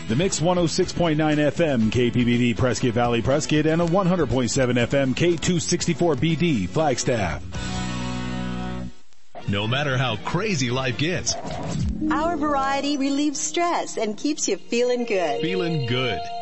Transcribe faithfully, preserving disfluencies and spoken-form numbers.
The Mix one oh six point nine F M, K P B D Prescott Valley Prescott, and a one hundred point seven F M, K two sixty-four B D Flagstaff. No matter how crazy life gets, our variety relieves stress and keeps you feeling good. Feeling good.